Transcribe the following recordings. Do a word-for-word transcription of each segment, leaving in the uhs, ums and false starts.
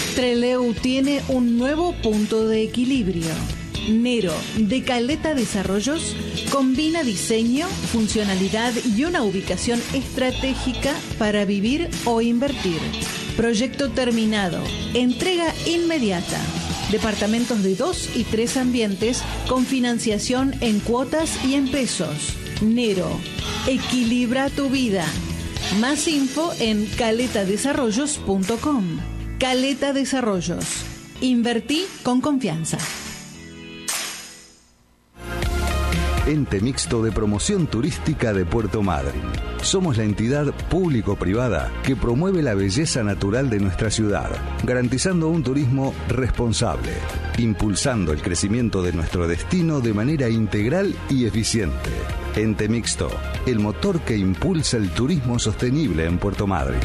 Trelew tiene un nuevo punto de equilibrio. Nero, de Caleta Desarrollos, combina diseño, funcionalidad y una ubicación estratégica para vivir o invertir. Proyecto terminado. Entrega inmediata. Departamentos de dos y tres ambientes con financiación en cuotas y en pesos. Nero, equilibra tu vida. Más info en caleta desarrollos punto com. Caleta Desarrollos. Invertí con confianza. Ente Mixto de Promoción Turística de Puerto Madryn. Somos la entidad público-privada que promueve la belleza natural de nuestra ciudad, garantizando un turismo responsable, impulsando el crecimiento de nuestro destino de manera integral y eficiente. Ente Mixto, el motor que impulsa el turismo sostenible en Puerto Madryn.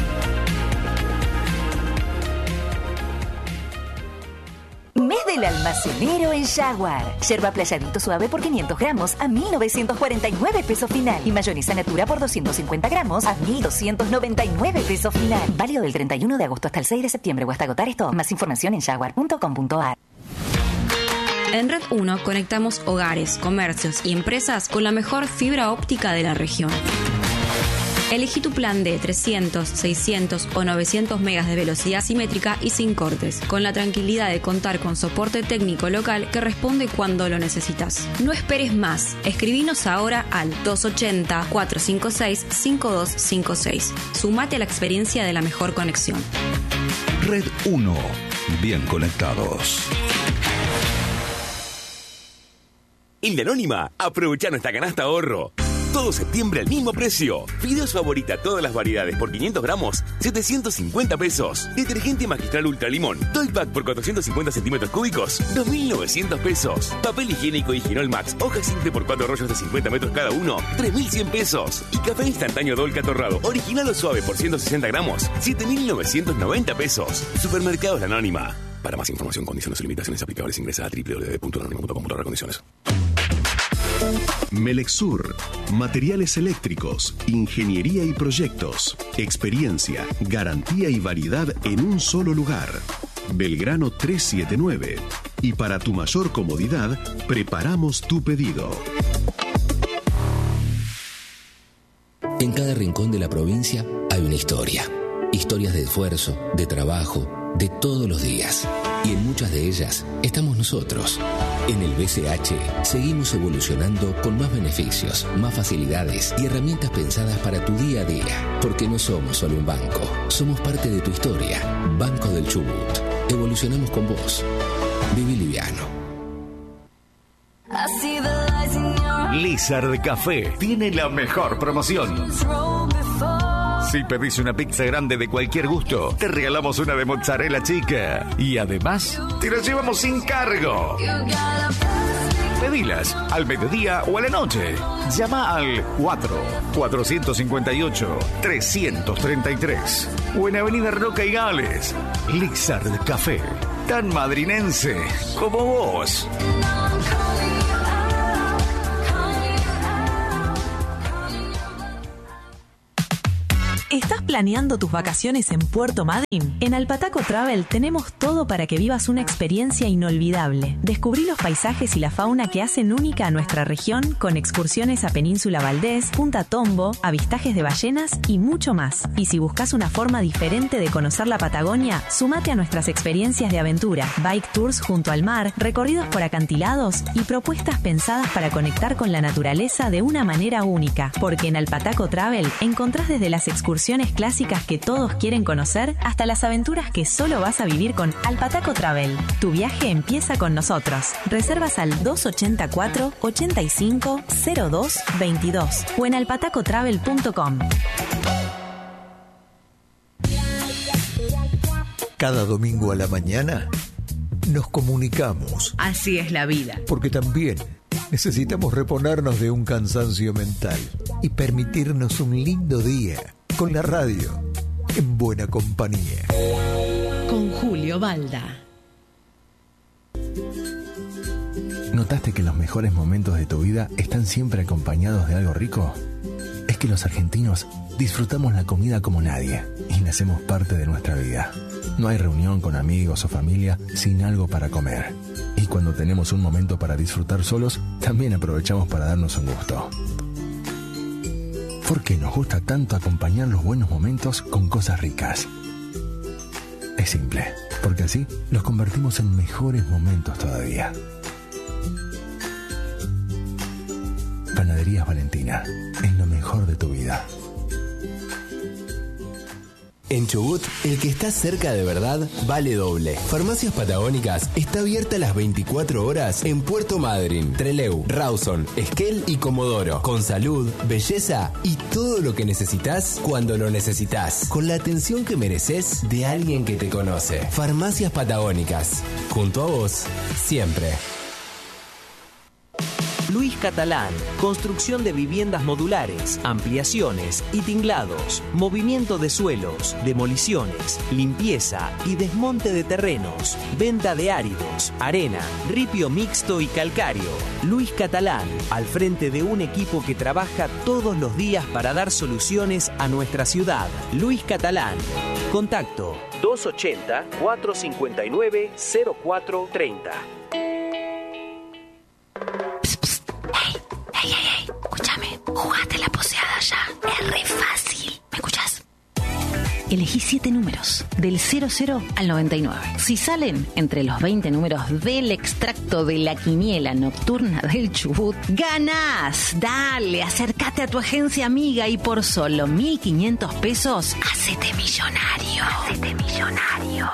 Mes del almacenero en Jaguar. Yerba playadito suave por quinientos gramos a mil novecientos cuarenta y nueve pesos final. Y mayonesa natura por doscientos cincuenta gramos a mil doscientos noventa y nueve pesos final. Válido del treinta y uno de agosto hasta el seis de septiembre o hasta agotar esto. Más información en jaguar punto com punto a r. En Red uno conectamos hogares, comercios y empresas con la mejor fibra óptica de la región. Elegí tu plan de trescientos, seiscientos o novecientos megas de velocidad simétrica y sin cortes, con la tranquilidad de contar con soporte técnico local que responde cuando lo necesitas. No esperes más. Escribinos ahora al dos ochenta, cuatrocientos cincuenta y seis, cincuenta y dos cincuenta y seis. Sumate a la experiencia de la mejor conexión. Red uno. Bien conectados. En La Anónima, aprovecha nuestra canasta ahorro. Todo septiembre al mismo precio. Fideos Favorita, todas las variedades por quinientos gramos, setecientos cincuenta pesos. Detergente Magistral Ultra Limón, Toy Pack por cuatrocientos cincuenta centímetros cúbicos, dos mil novecientos pesos. Papel higiénico Higienol Max, hoja simple por cuatro rollos de cincuenta metros cada uno, tres mil cien pesos. Y café instantáneo Dolca Torrado, original o suave por ciento sesenta gramos, siete mil novecientos noventa pesos. Supermercados La Anónima. Para más información, condiciones y limitaciones aplicables, ingresa a doble u doble u doble u punto anónimo punto com punto a r condiciones. Melexur, materiales eléctricos, ingeniería y proyectos, experiencia, garantía y variedad en un solo lugar. Belgrano trescientos setenta y nueve. Y para tu mayor comodidad, preparamos tu pedido. En cada rincón de la provincia hay una historia. Historias de esfuerzo, de trabajo, de todos los días. Y en muchas de ellas estamos nosotros. En el B C H seguimos evolucionando con más beneficios, más facilidades y herramientas pensadas para tu día a día. Porque no somos solo un banco, somos parte de tu historia. Banco del Chubut. Evolucionamos con vos. Viví liviano. Lizard Café tiene la mejor promoción. Si pedís una pizza grande de cualquier gusto, te regalamos una de mozzarella chica. Y además, te la llevamos sin cargo. Pedilas al mediodía o a la noche. Llama al cuatro, cuatrocientos cincuenta y ocho, trescientos treinta y tres. O en Avenida Roca y Gales. Lizard Café. Tan madrinense como vos. ¿Estás planeando tus vacaciones en Puerto Madryn? En Alpataco Travel tenemos todo para que vivas una experiencia inolvidable. Descubrí los paisajes y la fauna que hacen única a nuestra región con excursiones a Península Valdés, Punta Tombo, avistajes de ballenas y mucho más. Y si buscas una forma diferente de conocer la Patagonia, sumate a nuestras experiencias de aventura, bike tours junto al mar, recorridos por acantilados y propuestas pensadas para conectar con la naturaleza de una manera única. Porque en Alpataco Travel encontrás desde las excursiones clásicas que todos quieren conocer hasta las aventuras que solo vas a vivir con Alpataco Travel. Tu viaje empieza con nosotros. Reservas al dos ochenta y cuatro, ochenta y cinco, cero dos veintidós o en alpataco travel punto com. Cada domingo a la mañana nos comunicamos. Así es la vida. Porque también necesitamos reponernos de un cansancio mental y permitirnos un lindo día con la radio en buena compañía. Con Julio Balda. ¿Notaste que los mejores momentos de tu vida están siempre acompañados de algo rico? Es que los argentinos disfrutamos la comida como nadie y la hacemos parte de nuestra vida. No hay reunión con amigos o familia sin algo para comer. Y cuando tenemos un momento para disfrutar solos, también aprovechamos para darnos un gusto. ¿Por qué nos gusta tanto acompañar los buenos momentos con cosas ricas? Es simple, porque así los convertimos en mejores momentos todavía. Panaderías Valentina, es lo mejor de tu vida. En Chubut, el que está cerca de verdad vale doble. Farmacias Patagónicas está abierta las veinticuatro horas en Puerto Madryn, Trelew, Rawson, Esquel y Comodoro. Con salud, belleza y todo lo que necesitas cuando lo necesitas. Con la atención que mereces de alguien que te conoce. Farmacias Patagónicas. Junto a vos, siempre. Luis Catalán, construcción de viviendas modulares, ampliaciones y tinglados, movimiento de suelos, demoliciones, limpieza y desmonte de terrenos, venta de áridos, arena, ripio mixto y calcáreo. Luis Catalán, al frente de un equipo que trabaja todos los días para dar soluciones a nuestra ciudad. Luis Catalán. Contacto dos ochenta, cuatrocientos cincuenta y nueve, cero cuatro treinta. Ey, ey, ey, escúchame, jugate la poseada ya, es re fácil. ¿Me escuchás? Elegí siete números, del cero cero al noventa y nueve. Si salen entre los veinte números del extracto de la quiniela nocturna del Chubut, ¡ganás! Dale, acércate a tu agencia amiga y por solo mil quinientos pesos, hacete millonario. Hacete millonario.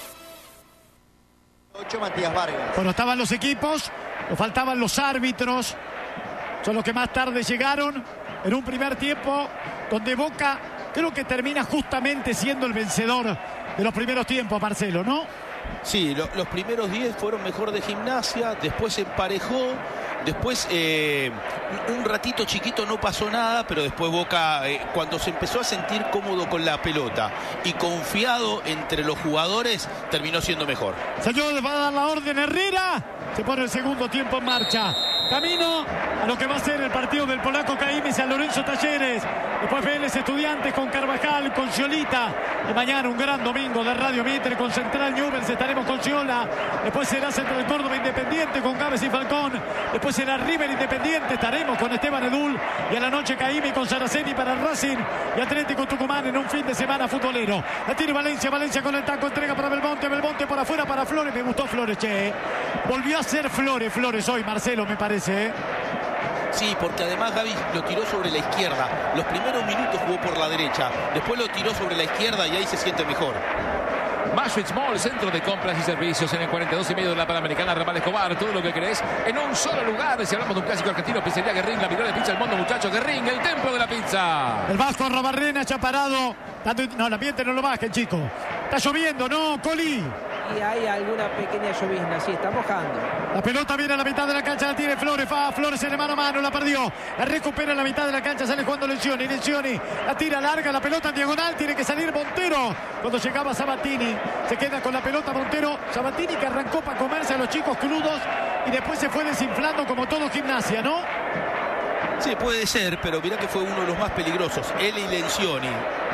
ocho Matías Vargas. Bueno, estaban los equipos, nos faltaban los árbitros. Son los que más tarde llegaron en un primer tiempo donde Boca creo que termina justamente siendo el vencedor de los primeros tiempos, Marcelo, ¿no? Sí, lo, los primeros diez fueron mejor de Gimnasia, después se emparejó, después eh, un ratito chiquito no pasó nada, pero después Boca, eh, cuando se empezó a sentir cómodo con la pelota y confiado entre los jugadores, terminó siendo mejor. Señor, va a dar la orden Herrera, se pone el segundo tiempo en marcha. Camino a lo que va a ser el partido del polaco Caime San Lorenzo Talleres. Después Vélez Estudiantes con Carvajal, con Sciolita. Y mañana un gran domingo de Radio Mitre con Central Newell's. Estaremos con Sciola. Después será Central Córdoba Independiente con Gávez y Falcón. Después será River Independiente. Estaremos con Esteban Edul. Y a la noche Caime con Saraceni para el Racing. Y Atlético Tucumán en un fin de semana futbolero. La tiene Valencia. Valencia con el taco. Entrega para Belmonte. Belmonte por afuera para Flores. Me gustó Flores, che. Volvió a ser Flores. Flores hoy, Marcelo, me parece. ¿eh? Sí, porque además Gaby lo tiró sobre la izquierda. Los primeros minutos jugó por la derecha. Después lo tiró sobre la izquierda y ahí se siente mejor. Maschwitz Mall, centro de compras y servicios en el cuarenta y dos y medio de la Panamericana, Ramal Escobar. Todo lo que querés en un solo lugar. Si hablamos de un clásico argentino, Pizzería Guerrín, la mejor de pizza del mundo, muchachos. Guerrín, el templo de la pizza. El Vasco Rabarrena ya parado. No, el ambiente no lo bajen, chico. Está lloviendo, ¿no, Coli? Y hay alguna pequeña llovizna, sí, está mojando. La pelota viene a la mitad de la cancha, la tiene Flores, va Flores en el mano a mano, la perdió. La recupera en la mitad de la cancha, sale jugando Lencioni, Lencioni, la tira larga, la pelota en diagonal, tiene que salir Montero. Cuando llegaba Sabatini, se queda con la pelota Montero. Sabatini que arrancó para comerse a los chicos crudos y después se fue desinflando como todo Gimnasia, ¿no? Sí, puede ser, pero mirá que fue uno de los más peligrosos, él y Lencioni.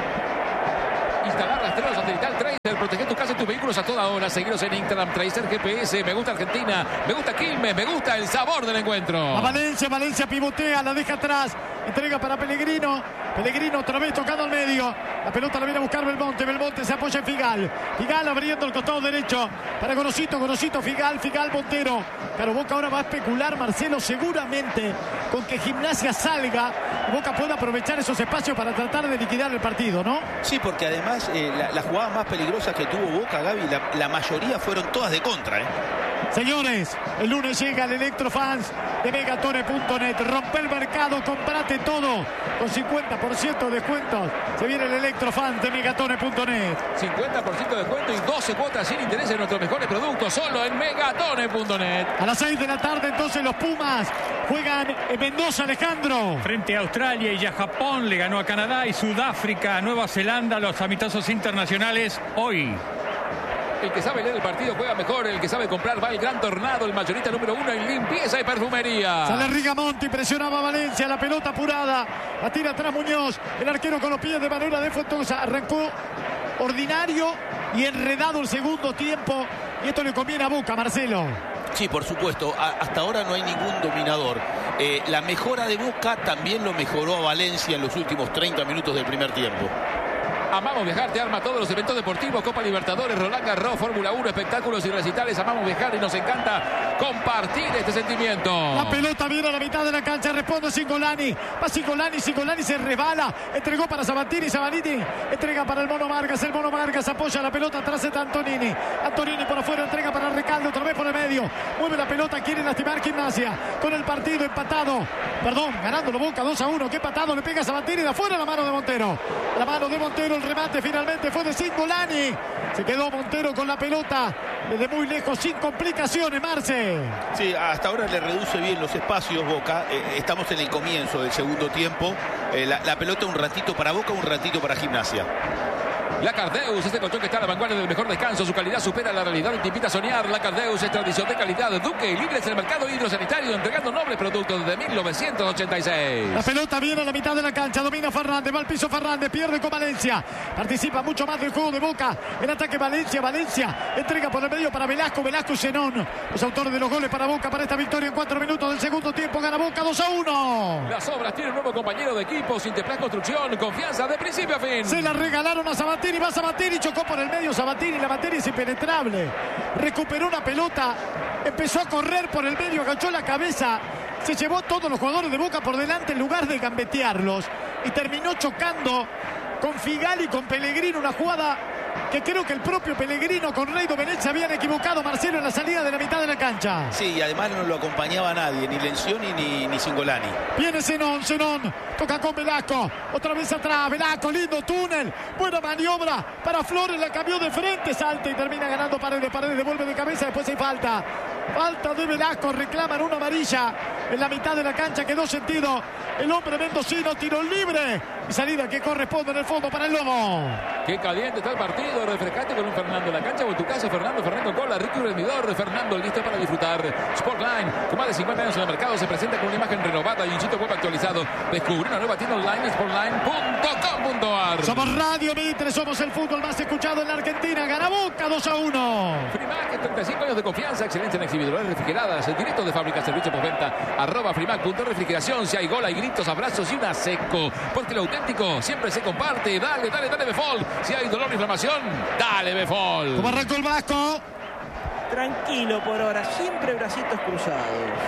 Instalar rastreros satelital Tracer, proteger tu casa y tus vehículos a toda hora. Seguiros en Instagram, Tracer G P S. Me gusta Argentina, me gusta Quilmes, me gusta el sabor del encuentro. A Valencia, Valencia pivotea, la deja atrás, entrega para Pellegrino. Pellegrino otra vez tocando al medio. La pelota la viene a buscar Belmonte. Belmonte se apoya en Figal. Figal abriendo el costado derecho para Gorosito. Gorosito, Figal, Figal, Montero. Pero Boca ahora va a especular, Marcelo, seguramente con que Gimnasia salga. Boca puede aprovechar esos espacios para tratar de liquidar el partido, ¿no? Sí, porque además eh, la, las jugadas más peligrosas que tuvo Boca, Gaby, la, la mayoría fueron todas de contra, ¿eh? Señores, el lunes llega el Electrofans de Megatone punto net. Rompe el mercado, comprate todo con cincuenta por ciento de descuentos. Se viene el Electrofans de Megatone punto net. cincuenta por ciento de descuento y doce cuotas sin interés en nuestros mejores productos solo en Megatone punto net. A las seis de la tarde entonces los Pumas juegan en Mendoza, Alejandro. Frente a Australia y a Japón, le ganó a Canadá y Sudáfrica, a Nueva Zelanda, los amistosos internacionales hoy. El que sabe leer el partido juega mejor. El que sabe comprar va al Gran Tornado, el mayorista número uno en limpieza y perfumería. Sale Rigamonti, presionaba a Valencia, la pelota apurada. La tira atrás Muñoz, el arquero con los pies de manera defectuosa. Arrancó Ordinario y enredado el segundo tiempo. Y esto le conviene a Boca, Marcelo. Sí, por supuesto. A, hasta ahora no hay ningún dominador. Eh, la mejora de Boca también lo mejoró a Valencia en los últimos treinta minutos del primer tiempo. Amamos Viajar te arma todos los eventos deportivos, Copa Libertadores, Roland Garros, Fórmula uno, espectáculos y recitales. Amamos viajar y nos encanta compartir este sentimiento. La pelota viene a la mitad de la cancha, responde Cingolani. Va Cingolani, Cingolani se resbala. Entregó para Sabatini, Sabatini entrega para el Mono Vargas. El Mono Vargas apoya la pelota atrás de Antonini. Antonini por afuera, entrega para Recalde, otra vez por el medio. Mueve la pelota, quiere lastimar Gimnasia. Con el partido empatado. Perdón, ganándolo Boca dos a uno. Qué empatado, le pega Sabatini de afuera, la mano de Montero. La mano de Montero. El remate finalmente fue de Cingolani. Se quedó Montero con la pelota desde muy lejos, sin complicaciones, Marce. Sí, hasta ahora le reduce bien los espacios Boca. Eh, estamos en el comienzo del segundo tiempo. Eh, la, la pelota un ratito para Boca, un ratito para Gimnasia. La Cardeus, este colchón que está a la vanguardia del mejor descanso. Su calidad supera la realidad y te invita a soñar. La Cardeus es tradición de calidad. Duque y líderes en el mercado hidrosanitario, entregando nobles productos desde mil novecientos ochenta y seis. La pelota viene a la mitad de la cancha. Domina Fernández, va al piso Fernández, pierde con Valencia. Participa mucho más del juego de Boca. En ataque Valencia, Valencia entrega por el medio para Velasco, Velasco y Zenón. Los autores de los goles para Boca para esta victoria en cuatro minutos del segundo tiempo. Gana Boca dos a uno. Las obras tienen un nuevo compañero de equipo. Sinteplas Construcción, confianza de principio a fin. Se la regalaron a Sabatini. Va Sabatini, chocó por el medio Sabatini. La materia es impenetrable. Recuperó una pelota. Empezó a correr por el medio, agachó la cabeza. Se llevó a todos los jugadores de Boca por delante en lugar de gambetearlos. Y terminó chocando con Figal y con Pellegrino. Una jugada que creo que el propio Pellegrino con Rey Domenech se habían equivocado, Marcelo, en la salida de la mitad de la cancha. Sí, y además no lo acompañaba nadie, ni Lencioni ni, ni Cingolani. Viene Zenón, Zenón, toca con Velasco, otra vez atrás, Velasco, lindo túnel, buena maniobra para Flores, la cambió de frente, salta y termina ganando Paredes, Paredes devuelve de cabeza, después hay falta. Falta de Velasco, reclaman una amarilla en la mitad de la cancha, quedó sentido el hombre mendocino, tiro libre y salida que corresponde en el fondo para el Lobo. Qué caliente está el partido, refrescate con un Fernando en la cancha o en tu casa, Fernando, Fernando Cola, Ricky Rendidor, Fernando listo para disfrutar. Sportline, con más de cincuenta años en el mercado, se presenta con una imagen renovada y un sitio web actualizado. Descubre una nueva tienda online, sportline punto com punto a r. Somos Radio Mitre, somos el fútbol más escuchado en la Argentina, gana Boca dos a uno. Frimac, treinta y cinco años de confianza, excelencia en exhibidores refrigeradas, el directo de fábrica, servicio por venta, arroba frimac punto refrigeración. Si hay gol, hay gritos, abrazos y una seco, porque lo auténtico siempre se comparte. Dale, dale, dale, Befol. Si hay dolor o inflamación, dale, Befol. ¿Cómo arrancó el Vasco? Tranquilo por ahora, siempre bracitos cruzados.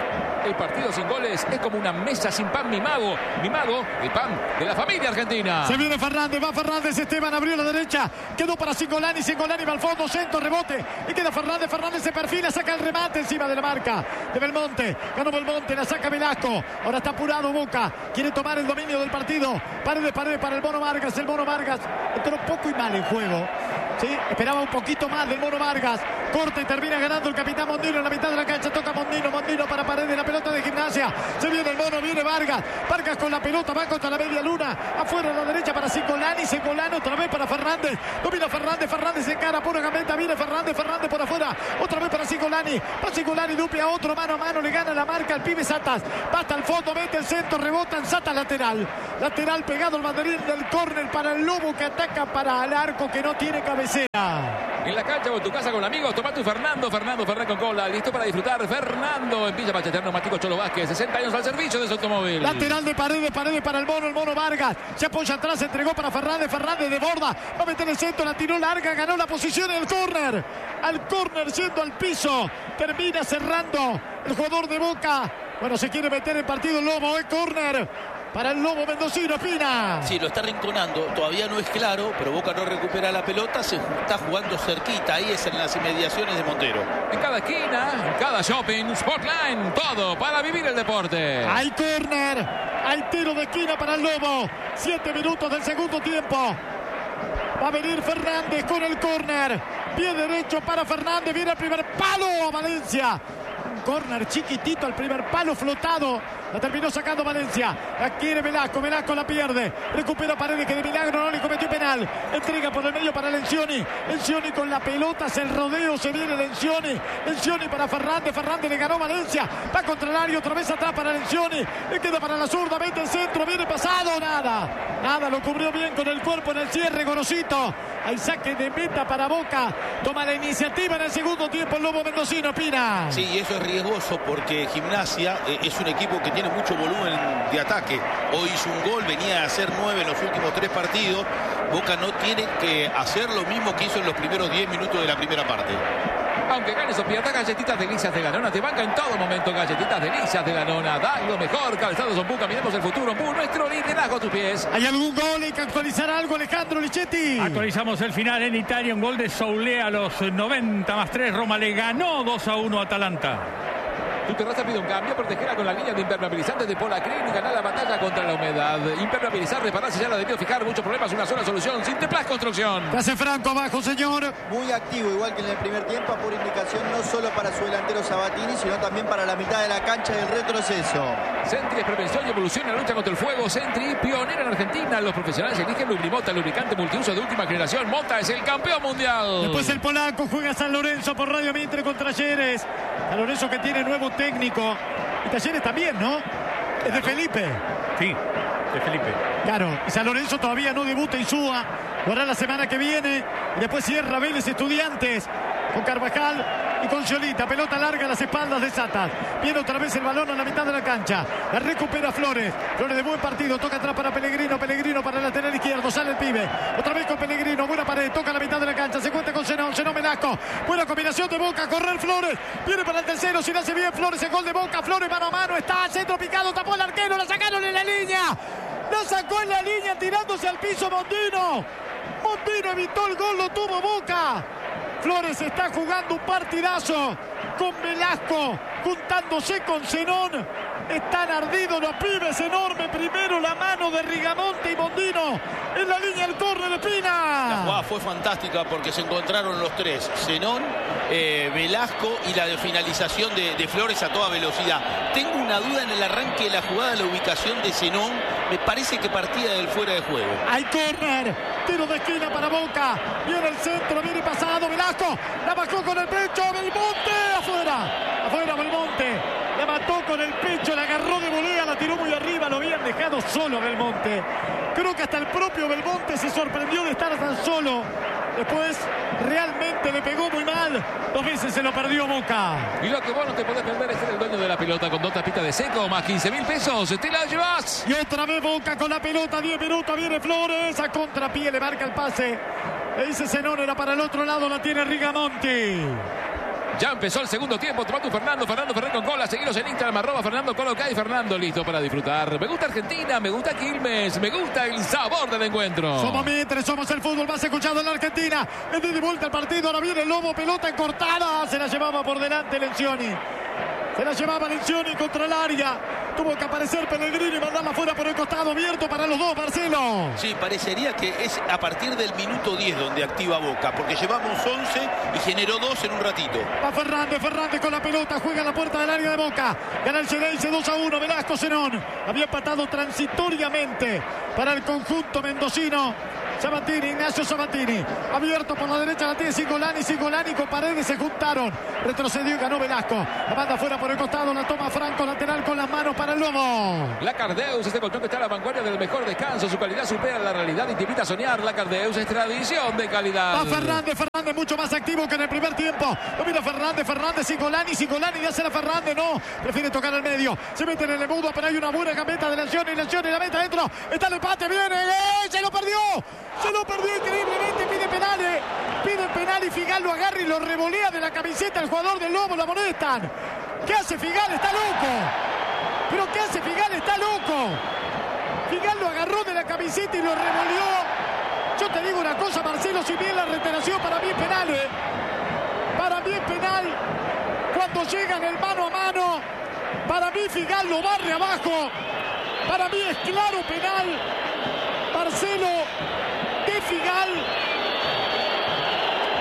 El partido sin goles es como una mesa sin pan, mi mago. Mi mago, el pan de la familia argentina. Se viene Fernández, va Fernández, Esteban abrió la derecha, quedó para Cingolani, Cingolani va al fondo, centro, rebote, y queda Fernández, Fernández se perfila, saca el remate encima de la marca de Belmonte, ganó Belmonte, la saca Velasco, ahora está apurado Boca, quiere tomar el dominio del partido, Paredes, Paredes para el Mono Vargas, el Mono Vargas entró poco y mal en juego. Sí, esperaba un poquito más del Mono Vargas. Corta y termina ganando el capitán Mondino en la mitad de la cancha. Toca Mondino, Mondino para Paredes. La pelota de Gimnasia. Se viene el Mono, viene Vargas. Vargas con la pelota, va contra la media luna. Afuera a la derecha para Cingolani. Cingolani otra vez para Fernández. Domina Fernández, Fernández se encara, pura gambeta. Viene Fernández, Fernández por afuera. Otra vez para Cingolani. Va Cingolani, dupe a otro, mano a mano. Le gana la marca al pibe Satas. Va hasta el fondo, mete el centro, rebota en Satas lateral. Lateral pegado al banderín del córner para el Lobo que ataca para el arco que no tiene cabecera. En la cancha o en tu casa con amigos, toma tu Fernando, Fernando Ferrer con cola, listo para disfrutar. Fernando en Villa Pacheter, neumático Cholo Vázquez, sesenta años al servicio de su automóvil. Lateral de Paredes, Paredes para el Mono, el Mono Vargas. Se apoya atrás, entregó para Fernández, Fernández de borda, va a meter el centro, la tiró larga, ganó la posición en el córner. Al córner, yendo al piso, termina cerrando el jugador de Boca. Bueno, se quiere meter en partido el Lobo, el córner para el Lobo mendocino, Espina. Sí, lo está rinconando, todavía no es claro, pero Boca no recupera la pelota, se está jugando cerquita, ahí es en las inmediaciones de Montero. En cada esquina, en cada shopping, Sportline, todo para vivir el deporte. Hay córner, hay tiro de esquina para el Lobo, siete minutos del segundo tiempo. Va a venir Fernández con el córner, pie derecho para Fernández, viene el primer palo a Valencia. un córner chiquitito al primer palo flotado. La terminó sacando Valencia. La quiere Velasco. Velasco la pierde. Recupera Paredes, que de milagro no le cometió penal. Entrega por el medio para Lencioni. Lencioni con la pelota. Hace el rodeo. Se viene Lencioni. Lencioni para Fernández. Fernández le ganó Valencia. Va contra el área. Otra vez atrás para Lencioni. Le queda para la zurda. Mete el centro. Viene pasado. Nada. Nada. Lo cubrió bien con el cuerpo en el cierre. Gorosito. Hay saque de meta para Boca. Toma la iniciativa en el segundo tiempo el Lobo Mendocino. Pina. Sí, y eso es riesgoso porque Gimnasia eh, es un equipo que tiene mucho volumen de ataque. Hoy hizo un gol, venía a hacer nueve en los últimos tres partidos. Boca no tiene que hacer lo mismo que hizo en los primeros diez minutos de la primera parte. Aunque ganes o pierdas, Galletitas Delicias de Lanona te banca en todo momento. Galletitas Delicias de Lanona, da lo mejor. Calzados Ombú, caminamos el futuro. Ombú, nuestro liderazgo a tus pies. ¿Hay algún gol? Hay que actualizar algo, Alejandro Lichetti. Actualizamos el final en Italia. Un gol de Soule a los noventa más tres. Roma le ganó dos a uno a Atalanta. Tu terraza pide un cambio, protegerla con la línea de impermeabilizantes de Polacrin y ganar la batalla contra la humedad. Impermeabilizar, reparar si ya la debió fijar. Muchos problemas, una sola solución. Sinteplas Construcción. Hace Franco abajo, señor. Muy activo, igual que en el primer tiempo, por indicación no solo para su delantero Sabatini, sino también para la mitad de la cancha del retroceso. Sentry es prevención y evolución en la lucha contra el fuego. Sentry, pionera en Argentina. Los profesionales eligen Lubrimota, lubricante multiuso de última generación. Mota es el campeón mundial. Después el polaco juega San Lorenzo por Radio Mitre contra Talleres. San Lorenzo que tiene nuevo técnico. Y Talleres también, ¿no? Es de Felipe. Sí, de Felipe. Claro, y San Lorenzo todavía no debuta Insúa. Lo hará la semana que viene. Y después cierra Vélez Estudiantes con Carvajal y con Sciolita. Pelota larga a las espaldas de Satas. Viene otra vez el balón a la mitad de la cancha. La recupera Flores. Flores de buen partido. Toca atrás para Pellegrino. Pellegrino para el lateral izquierdo. Sale el pibe. Otra vez con Pellegrino. Buena pared. Toca a la mitad de la cancha. Se cuenta con Zenón. Zenón Velasco. Buena combinación de Boca. Correr Flores. Viene para el tercero. Si lo hace bien Flores. El gol de Boca. Flores mano a mano. Está al centro picado. Tapó el arquero. La sacaron en la línea. La sacó en la línea tirándose al piso Mondino. Mondino evitó el gol. Lo tuvo Boca. Flores está jugando un partidazo con Velasco, juntándose con Zenón. Están ardidos los pibes, enorme. Primero la mano de Rigamonte y Mondino en la línea del córner de Pina. La jugada fue fantástica porque se encontraron los tres: Zenón, eh, Velasco y la finalización de, de Flores a toda velocidad. Tengo una duda en el arranque de la jugada, la ubicación de Zenón. Me parece que partía del fuera de juego. Hay córner, tiro de esquina para Boca. Viene el centro, viene pasado Velasco. La bajó con el pecho, Belmonte, afuera. Afuera Belmonte. La mató con el pecho, la agarró de volea, la tiró muy arriba. Lo habían dejado solo Belmonte. Creo que hasta el propio Belmonte se sorprendió de estar tan solo. Después realmente le pegó muy mal. Dos veces se lo perdió Boca. Y lo que vos no te podés perder es ser el dueño de la pelota con dos tapitas de seco más quince mil pesos. Te la llevas. Y otra vez Boca con la pelota. diez minutos. Viene Flores. A contrapié le marca el pase. Le dice Zenón, era para el otro lado. La tiene Rigamonti. Ya empezó el segundo tiempo, tomando Fernando, Fernando Ferrer con cola, seguiros en Instagram, arroba Fernando Coloca y Fernando listo para disfrutar. Me gusta Argentina, me gusta Quilmes, me gusta el sabor del encuentro. Somos Mitre, somos el fútbol más escuchado en la Argentina. Es de vuelta el partido, ahora viene el Lobo, pelota cortada, se la llevaba por delante Lencioni. Se la llevaba Lencioni contra el área. Tuvo que aparecer Pellegrini y mandarla fuera por el costado, abierto para los dos, Marcelo. Sí, parecería que es a partir del minuto diez donde activa Boca, porque llevamos once y generó dos en un ratito. Va Fernández, Fernández con la pelota, juega a la puerta del área de Boca. Gana el Geneise dos a uno, Velasco Zenón. Había empatado transitoriamente para el conjunto mendocino. Sabatini, Ignacio Sabatini, abierto por la derecha, la tiene Sigolani, Sigolani con Paredes se juntaron, retrocedió y ganó Velasco, la manda fuera por el costado, la toma Franco, lateral con las manos para el Lobo. La Cardeus, este colchón que está a la vanguardia del mejor descanso, su calidad supera la realidad y te invita a soñar. La Cardeus es tradición de calidad. Va Fernández, Fernández mucho más activo que en el primer tiempo, lo mira Fernández, Fernández, Sigolani, Sigolani, ya será Fernández, no, prefiere tocar al medio, se mete en el embudo, pero hay una buena gambeta de Lencioni, Lencioni, la mete adentro, está el empate, viene, ¡eh! Se lo perdió. Se lo perdió increíblemente, pide penales, pide penal y Figal lo agarra y lo revolea de la camiseta el jugador del Lobo, lo amonestan. ¿Qué hace Figal? Está loco. ¿Pero qué hace Figal? Está loco. Figal lo agarró de la camiseta y lo revolvió. Yo te digo una cosa, Marcelo, si bien la reiteración para mí es penal, ¿eh? Para mí es penal. Cuando llegan el mano a mano, para mí Figal lo barre abajo. Para mí es claro penal. Marcelo de Figal. No,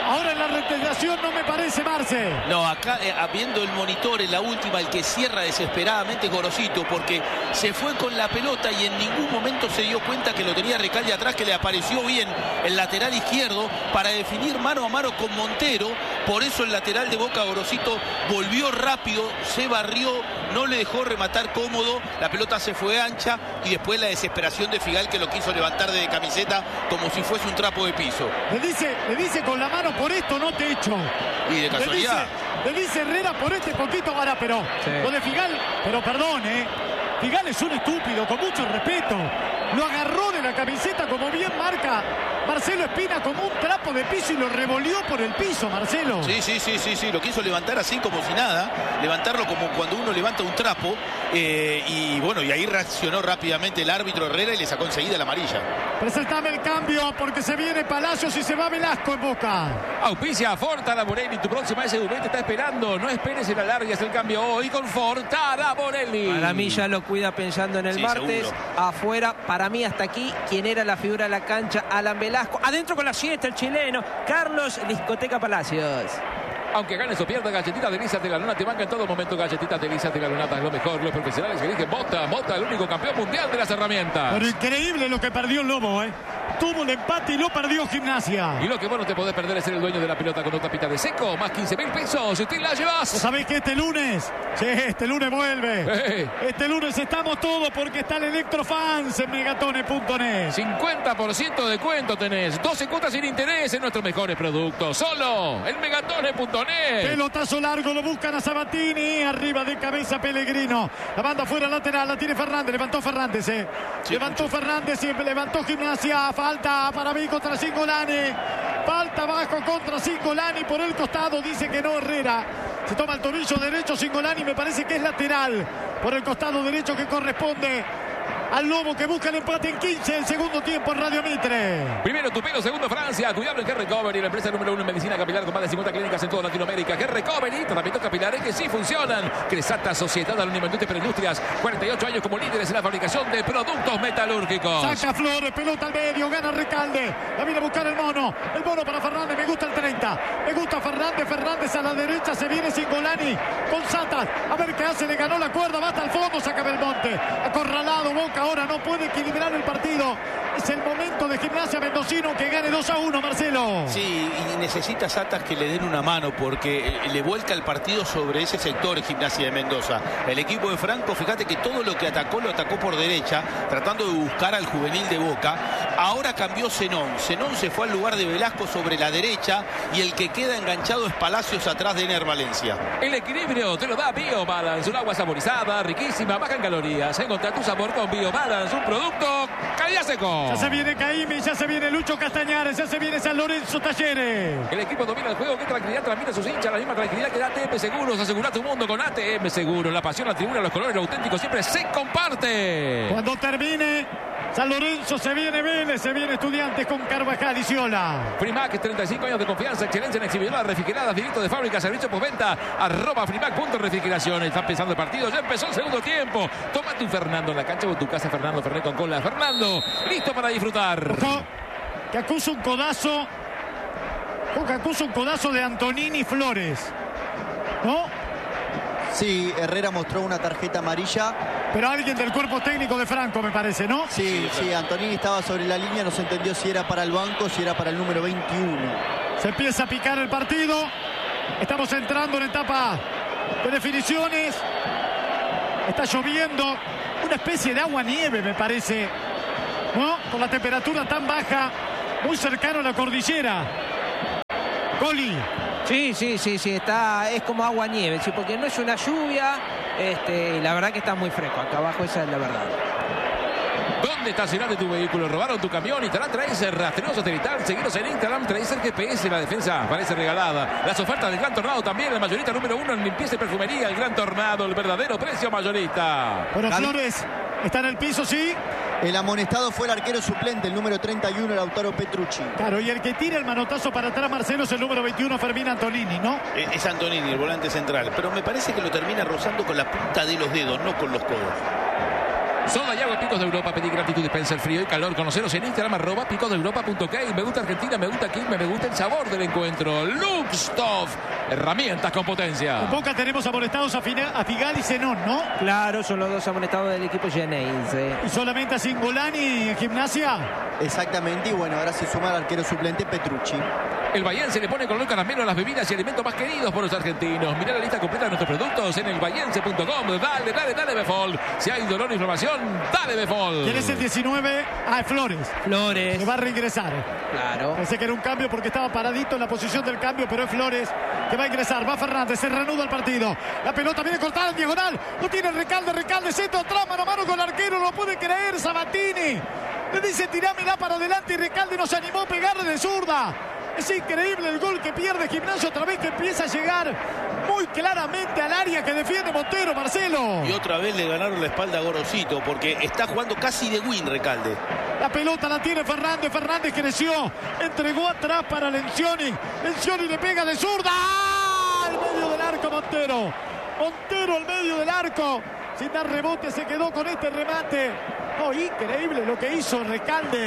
Ahora en la retención no me parece, Marce. No, acá eh, viendo el monitor en la última, el que cierra desesperadamente Gorosito, porque se fue con la pelota y en ningún momento se dio cuenta que lo tenía Recalde atrás, que le apareció bien el lateral izquierdo para definir mano a mano con Montero. Por eso el lateral de Boca, Gorosito, volvió rápido, se barrió, no le dejó rematar cómodo, la pelota se fue ancha y después la desesperación de Figal, que lo quiso levantar de camiseta como si fuese un trapo de piso. Le dice, le dice con la mano, por esto no te echo. Y de casualidad. Le dice, le dice Herrera, por este poquito, ahora, pero sí. Lo de Figal, pero perdón, eh. Figal es un estúpido, con mucho respeto. Lo agarró de la camiseta, como bien marca Marcelo Espina, como un trapo de piso y lo revolvió por el piso, Marcelo. Sí, sí, sí, sí, sí, lo quiso levantar así como si nada, levantarlo como cuando uno levanta un trapo, eh, y bueno, y ahí reaccionó rápidamente el árbitro Herrera y le sacó enseguida la amarilla. Presentame el cambio, porque se viene Palacios y se va Velasco en Boca. Auspicia Fortada Morelli, tu próxima S U V te está esperando, no esperes y la largues el cambio hoy con Fortada Morelli. Para mí ya lo cuida pensando en el sí, martes, seguro. Afuera, para mí hasta aquí, quien era la figura de la cancha, Alan Velasco, adentro con la siesta el chileno, Carlos Discoteca Palacios. Aunque ganes o pierdas, galletitas Delicias de la Luna te banca en todo momento. Galletitas Delicias de la Luna es lo mejor. Los profesionales que eligen Mota. Mota, el único campeón mundial de las herramientas. Pero increíble lo que perdió el Lobo, ¿eh? Tuvo un empate y lo perdió Gimnasia. Y lo que vos no te podés perder es ser el dueño de la pelota con otra pita de seco. Más quince mil pesos. Si te la llevas. ¿Sabés que este lunes? Sí, este lunes vuelve. Hey. Este lunes estamos todos porque está el Electrofans en megatone punto net. cincuenta por ciento de descuento tenés. doce cuotas sin interés en nuestros mejores productos. Solo en megatone punto net. Pelotazo largo, lo buscan a Sabatini. Arriba de cabeza Pellegrino. La banda fuera lateral, la tiene Fernández. Levantó Fernández, eh. Sí, levantó mucho. Fernández y levantó Gimnasia. Falta para mí contra Cingolani. Falta abajo contra Cingolani por el costado. Dice que no Herrera. Se toma el tobillo derecho Cingolani. Me parece que es lateral. Por el costado derecho que corresponde al Lobo, que busca el empate en quince, el segundo tiempo en Radio Mitre. Primero Tupelo, segundo Francia. Cuidado en G-Recovery, la empresa número uno en medicina capilar con más de cincuenta clínicas en toda Latinoamérica. G-Recovery, tratamientos capilares que sí funcionan. Cresata, Sociedad Alimentarias para Industrias. cuarenta y ocho años como líderes en la fabricación de productos metalúrgicos. Saca Flores, pelota al medio, gana Recalde. La viene a buscar el mono. El mono para Fernández, me gusta el treinta. Me gusta Fernández, Fernández a la derecha, se viene Cingolani con Satas. A ver qué hace, le ganó la cuerda, va hasta el fondo, saca Belmonte. Acorralado, Boca ahora no puede equilibrar el partido. Es el momento de Gimnasia Mendocino que gane dos a uno, Marcelo. Sí, y necesita Satas que le den una mano porque le vuelca el partido sobre ese sector en Gimnasia de Mendoza. El equipo de Franco, fíjate que todo lo que atacó lo atacó por derecha, tratando de buscar al juvenil de Boca. Ahora cambió Zenón. Zenón se fue al lugar de Velasco sobre la derecha y el que queda enganchado es Palacios atrás de Ener Valencia. El equilibrio te lo da BioBalance, un agua saborizada, riquísima, baja en calorías. Encontrá tu sabor con BioBalance, un producto calidad seco. Ya se viene Caimi, ya se viene Lucho Castañares, ya se viene San Lorenzo Talleres. El equipo domina el juego, qué tranquilidad transmite a sus hinchas, la misma tranquilidad que da A T M Seguros. Asegura tu mundo con A T M Seguros. La pasión, la tribuna, los colores, lo auténtico siempre se comparte. Cuando termine San Lorenzo, se viene Vélez, se viene Estudiantes con Carvajal y Ciola. Frimac, treinta y cinco años de confianza, excelencia en exhibidoras refrigeradas, directo de fábrica, servicio postventa, arroba Frimac punto refrigeración. Están pensando el partido, ya empezó el segundo tiempo. Tómate un Fernando en la cancha o en tu casa, Fernando Fernet con cola. Fernando, listo para disfrutar. Ojo, que acusa un codazo, ojo, que acusa un codazo de Antonini Flores, ¿no? Sí, Herrera mostró una tarjeta amarilla. Pero alguien del cuerpo técnico de Franco, me parece, ¿no? Sí, sí, Antonini estaba sobre la línea, no se entendió si era para el banco, si era para el número veintiuno. Se empieza a picar el partido. Estamos entrando en etapa de definiciones. Está lloviendo. Una especie de agua-nieve, me parece, ¿no? Con la temperatura tan baja, muy cercano a la cordillera. Coli. Sí, sí, sí, sí, está, es como agua nieve, sí, porque no es una lluvia, este, y la verdad que está muy fresco, acá abajo esa es la verdad. ¿Dónde estacionaste tu vehículo? ¿Robaron tu camión? Instalar Tracer, rastreo satelital. Seguiros en Instagram, Tracer G P S. La defensa parece regalada. Las ofertas del Gran Tornado también. El mayorista número uno en limpieza y perfumería. El Gran Tornado, el verdadero precio mayorista. Bueno, Flores está en el piso, sí. El amonestado fue el arquero suplente, el número treinta y uno, Lautaro Petrucci. Claro, y el que tira el manotazo para atrás, Marcelo, es el número veintiuno, Fermín Antonini, ¿no? Es Antonini, el volante central. Pero me parece que lo termina rozando con la punta de los dedos, no con los codos. Soda y agua Picos de Europa. Pedí gratitud, dispensa el frío y calor. Conoceros en Instagram, arroba picos de europa punto k. Me gusta Argentina, me gusta Quilmes, me gusta el sabor del encuentro. Luxtoff, herramientas con potencia. En Boca tenemos amonestados a, Fina, a Figal y Zenón, ¿no? Claro, son los dos amonestados del equipo Geneise. ¿Y solamente a Cingolani en Gimnasia? Exactamente, y bueno, ahora se suma el arquero suplente Petrucci. El Bahiense le pone color caramelo a las bebidas y alimentos más queridos por los argentinos. Mirá la lista completa de nuestros productos en el bahiense punto com. Dale, dale, dale, Befol. Si hay dolor o inflamación, dale, Befol. ¿Quién es el diecinueve? Ah, es Flores. Flores. Que va a reingresar. Claro. Pensé que era un cambio porque estaba paradito en la posición del cambio, pero es Flores que va a ingresar. Va Fernández, se reanuda el partido. La pelota viene cortada en diagonal. No tiene Recalde, Recalde, centro atrás, mano a mano con el arquero. No puede creer Sabatini. Le dice tirámela para adelante y Recalde no se animó a pegarle de zurda. Es increíble el gol que pierde Gimnasia otra vez, que empieza a llegar muy claramente al área que defiende Montero, Marcelo. Y otra vez le ganaron la espalda a Gorosito porque está jugando casi de win Recalde. La pelota la tiene Fernández, Fernández creció, entregó atrás para Lencioni. Lencioni le pega de zurda. ¡Ah! Al medio del arco Montero. Montero al medio del arco. Sin dar rebote se quedó con este remate. Oh, increíble lo que hizo Recalde.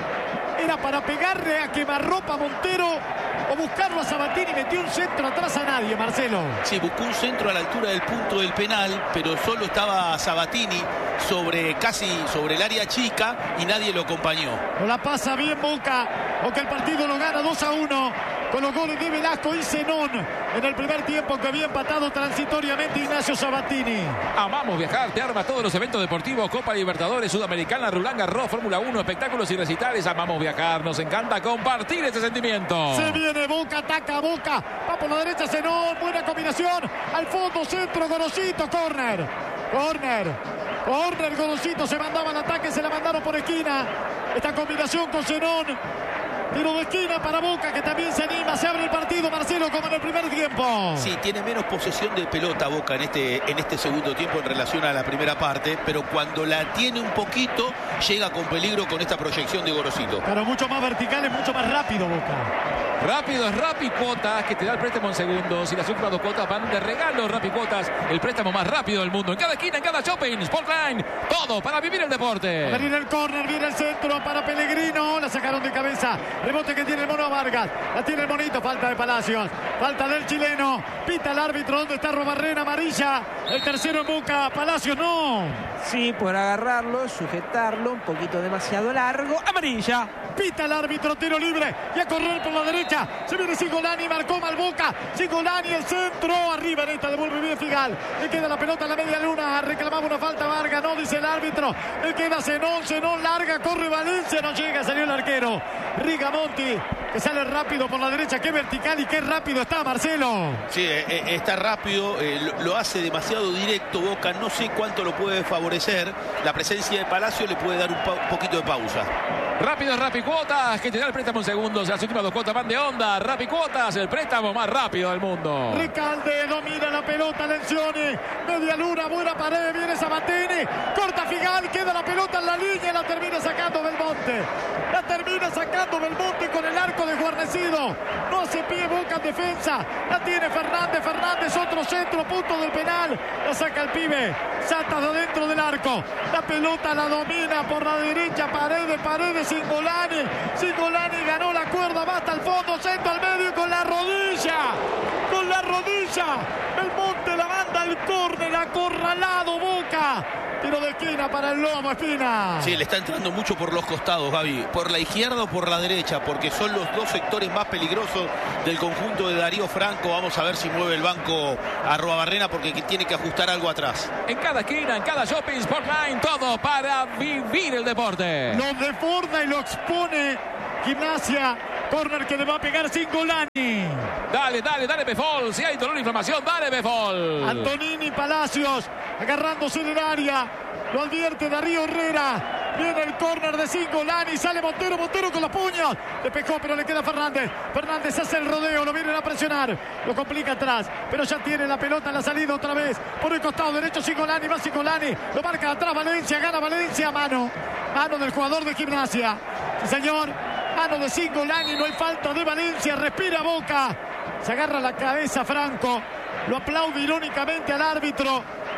Era para pegarle a quemarropa a Montero o buscarlo a Sabatini. Metió un centro atrás a nadie, Marcelo. Sí, buscó un centro a la altura del punto del penal, pero solo estaba Sabatini sobre casi sobre el área chica y nadie lo acompañó. No la pasa bien Boca, aunque el partido lo gana dos a uno con los goles de Velasco y Zenón en el primer tiempo, que había empatado transitoriamente Ignacio Sabatini. Amamos viajar, te arma todos los eventos deportivos, Copa Libertadores, Sudamericana, Roland Garros, Fórmula uno, espectáculos y recitales. Amamos viajar, nos encanta compartir ese sentimiento. Se viene Boca, ataca Boca, va por la derecha Zenón, buena combinación, al fondo centro Gorosito, córner, córner, córner Gorosito, se mandaba al ataque, se la mandaron por esquina, esta combinación con Zenón. Tiro de esquina para Boca, que también se anima. Se abre el partido, Marcelo, como en el primer tiempo. Sí, tiene menos posesión de pelota Boca en este, en este segundo tiempo en relación a la primera parte, pero cuando la tiene un poquito, llega con peligro con esta proyección de Gorosito. Pero mucho más vertical, es mucho más rápido Boca. Rápido es Rappi Cuotas, que te da el préstamo en segundos. Y las últimas dos cuotas van de regalo. Rappi Cuotas, el préstamo más rápido del mundo. En cada esquina, en cada shopping, Sportline, todo para vivir el deporte. A venir el córner, viene el centro para Pellegrino. La sacaron de cabeza. Rebote que tiene el mono Vargas. La tiene el monito. Falta de Palacios. Falta del chileno. Pita el árbitro. ¿Dónde está Robarrena? Amarilla. El tercero en Boca. Palacios no. Sí, por agarrarlo, sujetarlo. Un poquito demasiado largo. Amarilla. Pita el árbitro. Tiro libre. Y a correr por la derecha. Se viene Cingolani. Marcó mal Boca. Cingolani el centro. Arriba en esta. Devuelve bien Figal. Le queda la pelota en la media luna. Reclamaba una falta Vargas. No dice el árbitro. Le queda Zenón. Zenón larga. Corre Valencia. No llega. Salió el arquero. Rigamonti, que sale rápido por la derecha. Qué vertical y qué rápido está Marcelo. Sí, eh, está rápido, eh, lo, lo hace demasiado directo Boca. No sé cuánto lo puede favorecer. La presencia de Palacio le puede dar un, un poquito de pausa. Rápido es Rappi Cuotas, que te da el préstamo en segundos. Las últimas dos cuotas van de onda. Rappi Cuotas, el préstamo más rápido del mundo. Recalde domina la pelota, Lencioni. Media luna, buena pared, viene Sabatini. Corta Figal, queda la pelota en la línea y la termina sacando Belmonte. La termina sacando Belmonte con el arco desguarnecido. No hace pie Boca en defensa. La tiene Fernández, Fernández, otro centro, punto del penal. La saca el pibe. Salta de adentro del arco. La pelota la domina por la derecha. Paredes, Paredes, Cingolani. Cingolani ganó la cuerda, va hasta el fondo, centro al medio con la rodilla. Con la rodilla. Belmonte la manda al córner, acorralado Boca. Tiro de esquina para el Lomo Espina. Sí, le está entrando mucho por los costados, Gaby. Por la izquierda o por la derecha, porque son los dos sectores más peligrosos del conjunto de Darío Franco. Vamos a ver si mueve el banco a Robarrena, porque tiene que ajustar algo atrás. En cada esquina, en cada shopping, Sportline, todo para vivir el deporte. Lo desborda y lo expone Gimnasia. Corner que le va a pegar Cingolani. Dale, dale, dale, Befol. Si hay dolor e inflamación, dale, Befol. Antonini, Palacios, agarrándose en el área. Lo advierte Darío Herrera. Viene el córner de Cingolani. Sale Montero, Montero con los puños. Le pegó, pero le queda Fernández. Fernández hace el rodeo, lo vienen a presionar. Lo complica atrás, pero ya tiene la pelota en la salida otra vez. Por el costado derecho Cingolani, va Cingolani. Lo marca atrás Valencia, gana Valencia. Mano, mano del jugador de Gimnasia. Sí, señor. Mano de Cingolani, no hay falta de Valencia. Respira Boca. Se agarra la cabeza Franco. Lo aplaude irónicamente al árbitro.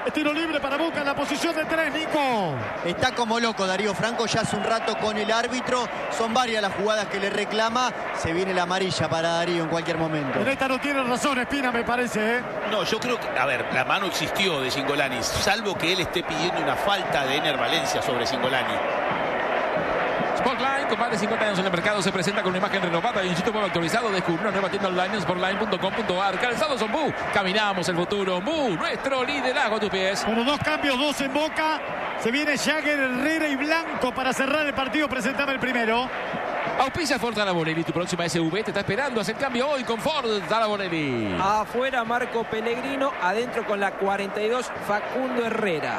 Tiro libre para Boca en la posición de tres, Nico. Está como loco Darío Franco ya hace un rato con el árbitro. Son varias las jugadas que le reclama. Se viene la amarilla para Darío en cualquier momento. En esta no tiene razón Espina, me parece, ¿eh? No, yo creo que, a ver, la mano existió de Cingolani, salvo que él esté pidiendo una falta de Ener Valencia sobre Cingolani. Sportline, con más de cincuenta años en el mercado, se presenta con una imagen renovada y un sitio web actualizado. Descubre una nueva tienda online en sportline punto com punto a r. Calzados son Bu. Caminamos el futuro. Bu, nuestro liderazgo a tus pies. Bueno, dos cambios, dos en Boca. Se viene Jagger, Herrera y Blanco para cerrar el partido. Presentaba el primero. Auspicia Ford Talaborelli, tu próxima S U V te está esperando. Haz el cambio hoy con Ford Talaborelli. Afuera Marco Pellegrino, adentro con la cuarenta y dos Facundo Herrera.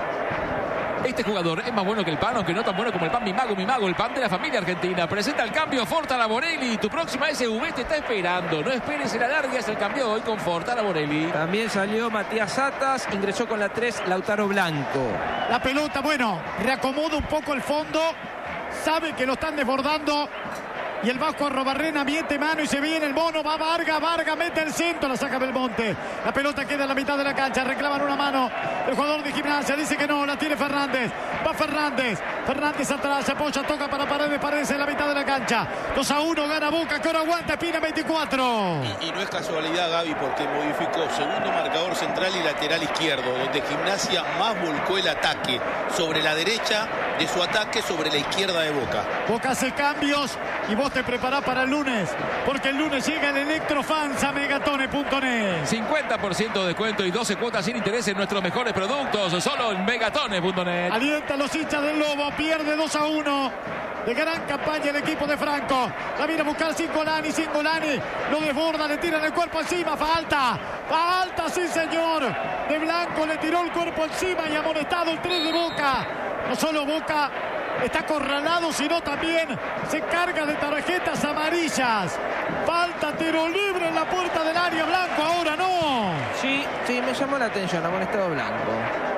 Este jugador es más bueno que el pan, aunque no tan bueno como el pan Mi Mago, Mi Mago, el pan de la familia argentina. Presenta el cambio Ford Talaborelli. Tu próxima S U V te está esperando. No esperes en la larga, es el cambio hoy con Ford Talaborelli. También salió Matías Satas, ingresó con la tres Lautaro Blanco. La pelota, bueno, reacomoda un poco el fondo. Sabe que lo están desbordando. Y el Vasco Arrobarrena mete mano y se viene el mono. Va Vargas, Vargas mete el centro, la saca Belmonte. La pelota queda en la mitad de la cancha. Reclaman una mano. El jugador de Gimnasia dice que no, la tiene Fernández. Va Fernández. Fernández atrás, se apoya, toca para Paredes, Paredes en la mitad de la cancha. dos a uno, gana Boca, que ahora aguanta Espina veinticuatro. Y, y no es casualidad, Gaby, porque modificó segundo marcador central y lateral izquierdo, donde Gimnasia más volcó el ataque sobre la derecha de su ataque sobre la izquierda de Boca. Boca hace cambios y vos te preparás para el lunes, porque el lunes llega el Electrofans a megatone punto net. cincuenta por ciento de descuento y doce cuotas sin interés en nuestros mejores productos, solo en megatone punto net. Alienta a los hinchas del Lobo, pierde dos a uno. De gran campaña el equipo de Franco. La viene a buscar Cingolani, Cingolani lo desborda, le tiran el cuerpo encima, falta, falta, sí señor. De Blanco le tiró el cuerpo encima y amonestado el tres de Boca. No solo Boca está acorralado, sino también se carga de tarjetas amarillas. Falta, tiro libre en la puerta del área. Blanco ahora no. Sí, sí, me llamó la atención, amonestado Blanco.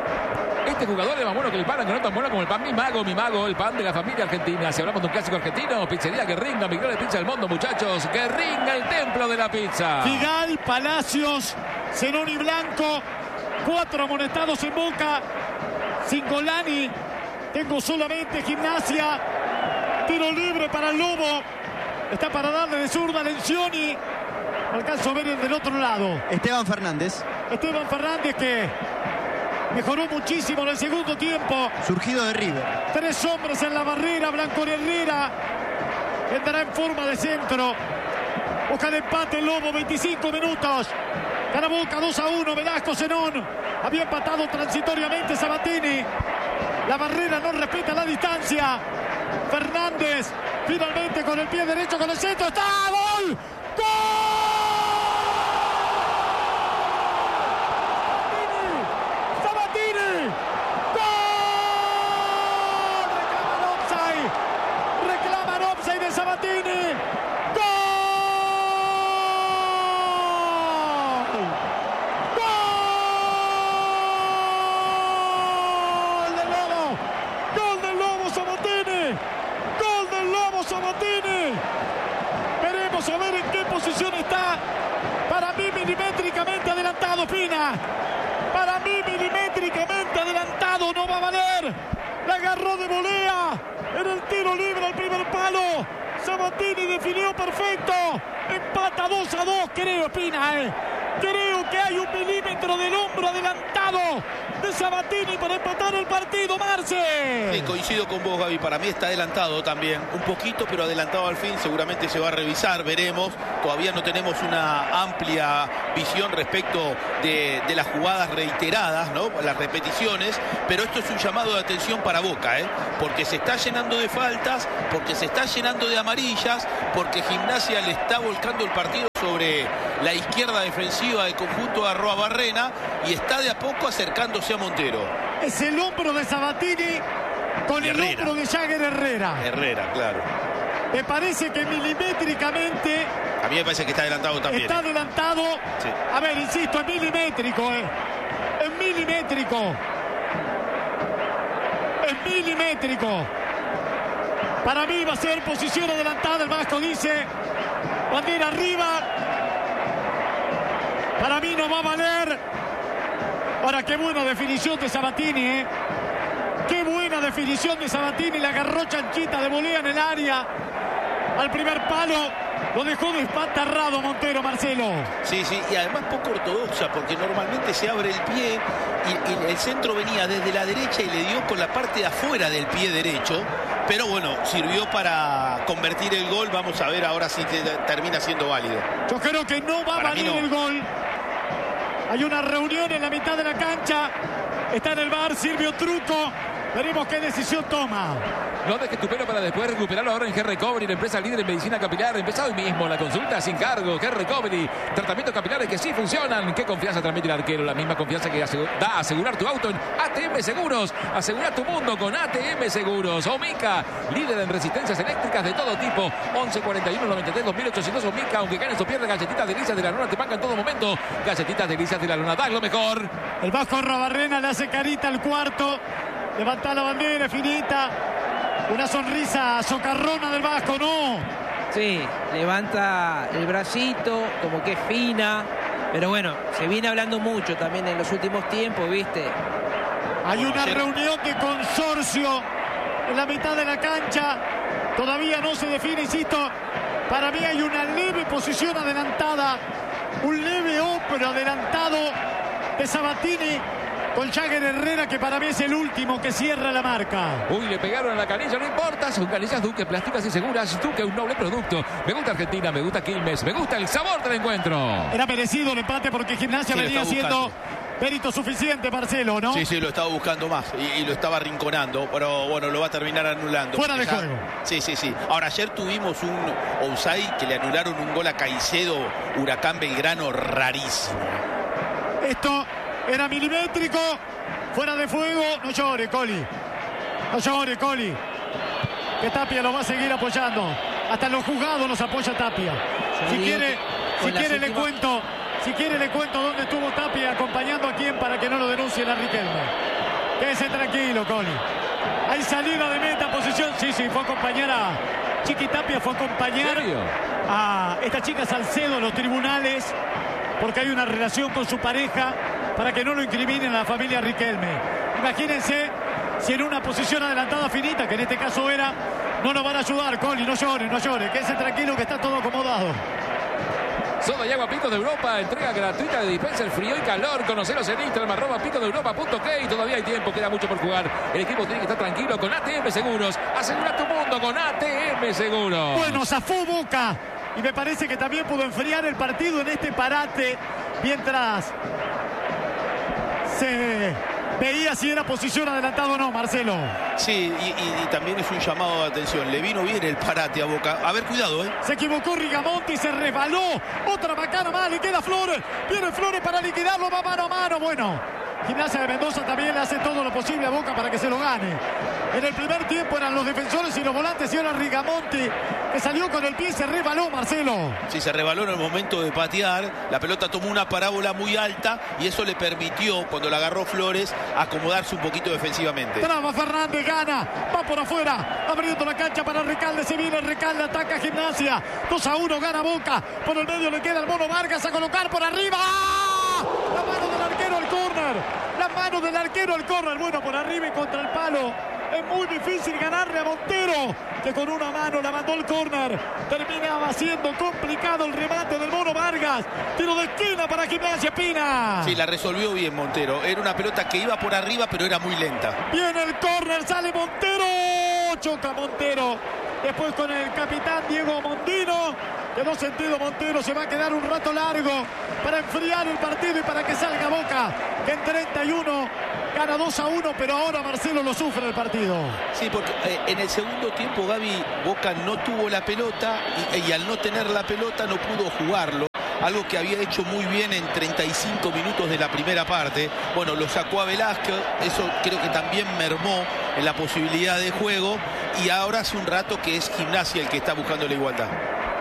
Este jugador es más bueno que el pan, aunque no tan bueno como el pan Mi Mago, Mi Mago, el pan de la familia argentina. Si hablamos de un clásico argentino, pizzería Guerrín, la mejor pizza del mundo, muchachos. Guerrín, el templo de la pizza. Figal, Palacios, Zenoni Blanco, cuatro amonestados en Boca. Cingolani, tengo solamente Gimnasia. Tiro libre para el Lobo. Está para darle de zurda a Lencioni. Alcanzo a ver el del otro lado. Esteban Fernández. Esteban Fernández que mejoró muchísimo en el segundo tiempo. Surgido de River. Tres hombres en la barrera. Blanco Herrera entrará en forma de centro. Busca el empate el Lobo. veinticinco minutos. Gana Boca dos a uno. Velasco, Zenón. Había empatado transitoriamente Sabatini. La barrera no respeta la distancia. Fernández finalmente con el pie derecho, con el centro. ¡Está! ¡Gol! ¡Gol! Sabatini, ¡gol! ¡Gol del Lobo! ¡Gol del Lobo Sabatini! ¡Gol del Lobo Sabatini! Veremos a ver en qué posición está. Para mí milimétricamente adelantado Pina. Para mí milimétricamente adelantado, no va a valer. La agarró de volea en el tiro libre al primer palo. Sabatini definió perfecto. Empata dos a dos, creo, Pina. Eh. Creo que hay un milímetro del hombro adelantado de Sabatini para empatar el partido, Marce. Sí, coincido con vos, Gaby. Para mí está adelantado también. Un poquito, pero adelantado al fin. Seguramente se va a revisar, veremos. Todavía no tenemos una amplia visión respecto de, de las jugadas reiteradas, ¿no? Las repeticiones. Pero esto es un llamado de atención para Boca, ¿eh? Porque se está llenando de faltas, porque se está llenando de amarillas, porque Gimnasia le está volcando el partido sobre la izquierda defensiva del conjunto de Arrobarrena y está de a poco acercándose a Montero. Es el hombro de Sabatini con el Herrera. hombro de Jagger Herrera. Herrera, claro. Me parece que milimétricamente A mí me parece que está adelantado también. está adelantado. Sí. A ver, insisto, es milimétrico, eh. Es milimétrico. Es milimétrico. Para mí va a ser posición adelantada. El Vasco dice bandera arriba. Para mí no va a valer. Ahora, qué buena definición de Sabatini, ¿eh? Qué buena definición de Sabatini. La agarró chanchita de volea en el área. Al primer palo. Lo dejó despatarrado Montero, Marcelo. Sí, sí, y además poco ortodoxa, porque normalmente se abre el pie y, y el centro venía desde la derecha y le dio con la parte de afuera del pie derecho. Pero bueno, sirvió para convertir el gol. Vamos a ver ahora si te, termina siendo válido. Yo creo que no va para a valer no. el gol. Hay una reunión en la mitad de la cancha. Está en el V A R, sirvió truco. Veremos qué decisión toma. No dejes tu pelo para después recuperarlo ahora en Hair Recovery, la empresa líder en medicina capilar. Empezá hoy mismo la consulta sin cargo. Hair Recovery, tratamientos capilares que sí funcionan. ¿Qué confianza transmite el arquero? La misma confianza que asegu- da a asegurar tu auto en A T M Seguros. Asegura tu mundo con A T M Seguros. Omica, líder en resistencias eléctricas de todo tipo. once cuarenta y uno noventa y tres dos mil ochocientos Omica. Aunque ganes o pierdas, galletitas delicias de la luna te pagan en todo momento. Galletitas delicias de la luna, da lo mejor. El Vasco Rabarrena le hace carita al cuarto. Levanta la bandera, finita. Una sonrisa socarrona del Vasco, ¿no? Sí, levanta el bracito, como que es fina. Pero bueno, se viene hablando mucho también en los últimos tiempos, ¿viste? Hay una reunión de consorcio en la mitad de la cancha. Todavía no se define, insisto. Para mí hay una leve posición adelantada. Un leve hombro adelantado de Sabatini con Jagger Herrera, que para mí es el último que cierra la marca. Uy, le pegaron a la canilla, no importa. Son canillas Duque, plásticas y seguras. Duque, un noble producto. Me gusta Argentina, me gusta Quilmes, me gusta el sabor del encuentro. Era merecido el empate porque Gimnasia sí, venía siendo mérito suficiente, Marcelo, ¿no? Sí, sí, lo estaba buscando más y, y lo estaba rinconando, pero bueno, lo va a terminar anulando. Fuera de ya, juego. Sí, sí, sí. Ahora, ayer tuvimos un offside que le anularon un gol a Caicedo, Huracán Belgrano, rarísimo. Esto era milimétrico, fuera de fuego. No llore, Coli. No llore, Coli. Que Tapia lo va a seguir apoyando. Hasta en los juzgados los apoya Tapia. Si quiere, si quiere le cuento, si quiere le cuento dónde estuvo Tapia acompañando a quién para que no lo denuncien a Riquelme. Quédese tranquilo, Coli. Hay salida de meta, posición. Sí, sí, fue a acompañar a Chiqui Tapia, fue a acompañar a esta chica Salcedo en los tribunales, porque hay una relación con su pareja, para que no lo incriminen a la familia Riquelme. Imagínense si en una posición adelantada finita, que en este caso era, no nos van a ayudar, Coli, no llore, no llore, quédese tranquilo que está todo acomodado. Soda y agua Pico de Europa, entrega gratuita de dispenser frío y calor. Conocelos en Instagram, arroba pico de europa punto k. Todavía hay tiempo, queda mucho por jugar. El equipo tiene que estar tranquilo con A T M Seguros. Asegura tu mundo con A T M Seguros. Bueno, zafó Boca. Y me parece que también pudo enfriar el partido en este parate, mientras se veía si era posición adelantada o no, Marcelo. Sí, y, y, y también es un llamado de atención. Le vino bien el parate a Boca. A ver, cuidado, ¿eh? Se equivocó Rigamonti, se resbaló. Otra macana más, le queda Flores. Viene Flores para liquidarlo, va mano a mano. Bueno, Gimnasia de Mendoza también le hace todo lo posible a Boca para que se lo gane. En el primer tiempo eran los defensores y los volantes, y ahora Rigamonti, que salió con el pie y se resbaló, Marcelo. Sí, se resbaló en el momento de patear. La pelota tomó una parábola muy alta y eso le permitió, cuando la agarró Flores, acomodarse un poquito defensivamente. Traba Fernández, gana, va por afuera, abriendo la cancha para Recalde, se viene Recalde, ataca Gimnasia. dos a uno, gana Boca. Por el medio le queda el Mono Vargas a colocar por arriba. La mano del arquero al córner. La mano del arquero al córner. Bueno, por arriba y contra el palo. Es muy difícil ganarle a Montero, que con una mano la mandó al córner. Terminaba siendo complicado el remate del Mono Vargas. Tiro de esquina para Gimnasia, Pina. Sí, la resolvió bien Montero. Era una pelota que iba por arriba, pero era muy lenta. Viene el córner, sale Montero. Choca Montero. Después con el capitán Diego Mondino. Quedó sentido Montero. Se va a quedar un rato largo para enfriar el partido y para que salga Boca, que en treinta y uno gana dos a uno, pero ahora Marcelo lo sufre el partido. Sí, porque eh, en el segundo tiempo, Gaby, Boca no tuvo la pelota y, y al no tener la pelota no pudo jugarlo. Algo que había hecho muy bien en treinta y cinco minutos de la primera parte. Bueno, lo sacó a Velázquez, eso creo que también mermó en la posibilidad de juego. Y ahora hace un rato que es Gimnasia el que está buscando la igualdad.